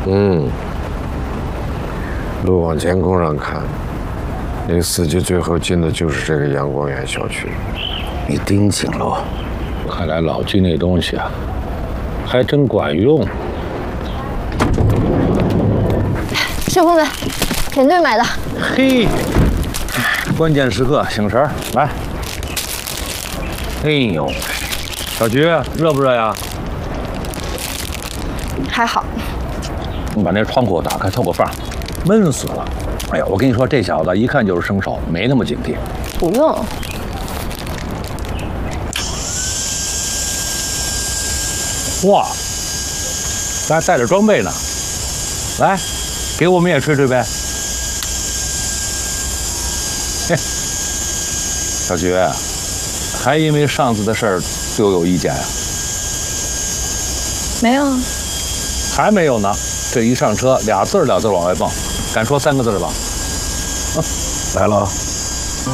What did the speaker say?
路网监控上看，那个司机最后进的就是这个阳光园小区。 你盯紧喽。 看来老季那东西啊，还真管用。 顺丰的，田队买的。 嘿，关键时刻醒神儿来。哎呦，小菊热不热呀？ 还好。 你把那窗户打开透个风，闷死了。哎呀，我跟你说，这小子一看就是生手，没那么警惕。 不用。 哇，咱还带着装备呢。来，给我们也吹吹呗。嘿，小菊，还因为上次的事儿对我有意见呀？ 没有。 还没有呢。这一上车，俩字往外蹦，敢说3个字吧？ 来了。